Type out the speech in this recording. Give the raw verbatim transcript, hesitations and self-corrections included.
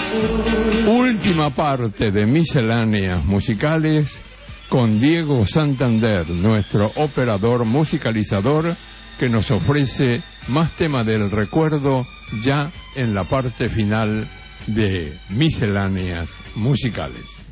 Última parte de Misceláneas Musicales con Diego Santander, nuestro operador musicalizador, que nos ofrece más temas del recuerdo ya en la parte final de Misceláneas Musicales.